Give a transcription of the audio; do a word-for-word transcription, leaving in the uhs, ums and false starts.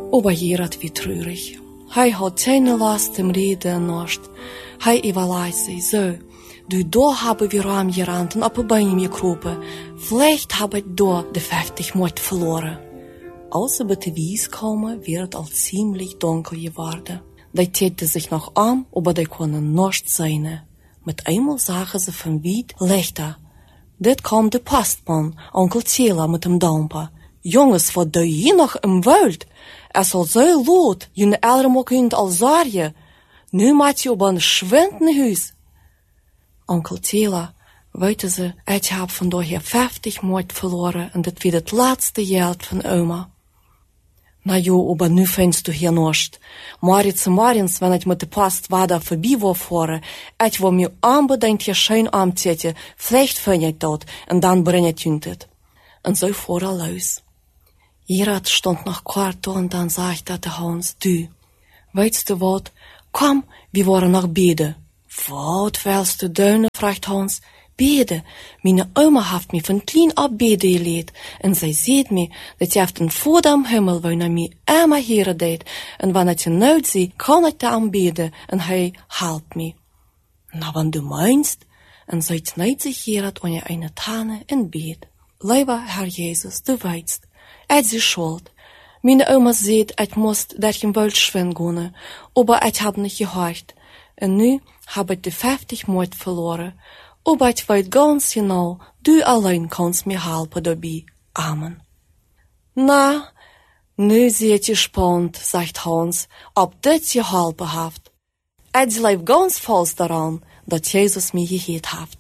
Aber Gerard wie traurig. Hij had keine Last im Reden nicht. Hij überlegt sich so. Du, da haben wir am gerannt und auf bei ihm gekropen. Vielleicht habe ich da de vijftig Mord verloren. Als ze bij de wies komen, werd het al ziemlich donker geworden. Die täte sich noch an, aber die können nicht sehen. Mit einmal zagen ze van weit Lichter. Dit kwam de Postmann, Onkel Tila mit dem Damper. Jongens, wat doe je nog im Wald? Es soll so laut, jullie allemaal kunt al zorgen. Nu maakt je op een schwindend huis. Onkel Tila, weten ze, ik heb vandaag hier vijftig Mord verloren en dit weer het laatste geld van oma. Na jo, aber nu findest du hier nicht. Moritz und morgens, wenn ich mit der Post weiter vorbei war fahren, ich will mir unbedingt hier schön anziehen, vielleicht finde ich dort und dann bringe ich es. Und so fuhr er los. Gerard stand noch kurz da und dann sagte der Hans, du, weißt du was, komm, wir wollen noch beten. Was willst du tun, fragt Hans. Bede. Meine Oma hat mich von klein ab bede geleerd. En zij ziet me dat je heeft een voet am Himmel waar naar mij immer heren deed. En wanneer je nood zie, kan ik dan beden en hij helpt me. Na, wann du meinst, en zij knijt zich Gerard aan je eine Tane in bed. Lieber Herr Jesus, du weißt, het is schuld. Meine Oma sieht, ich muss durch den Wald schwingen, aber ich hab nicht gehört. En nu hab ich die vijftig Mord verloren. Aber ich weiß ganz genau, du allein kannst mir helfen dabei. Amen. Na, nu seid ihr gespannt, sagt Hans, ob das geholfen hat. Ich glaube ganz fest daran, dass Jesus mir gehet hat.